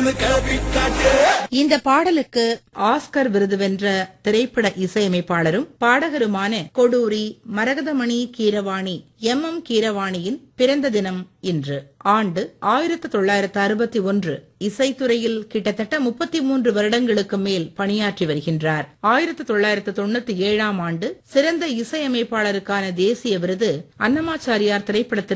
இந்த பாடலுக்கு ஆஸ்கர் விருது வென்ற திரைப்பட இசையமைப்பாளரும் பாடகருமான கொடூரி மரகதமணி கீரவாணி எம் கீரவாணியின் பிறந்த தினம் இன்று. ஆண்டு 1961. இசைத்துறையில் கிட்டத்தட்ட 33 வருடங்களுக்கு மேல் பணியாற்றி வருகின்றார். 1997 ஆண்டு சிறந்த இசையமைப்பாளருக்கான தேசிய விருது அன்னமாச்சாரியார் திரைப்படத்திற்கு